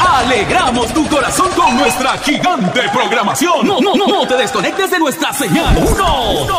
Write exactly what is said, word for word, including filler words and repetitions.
Alegramos tu corazón con nuestra gigante programación. No, no, no, no te desconectes de nuestra señal. Uno,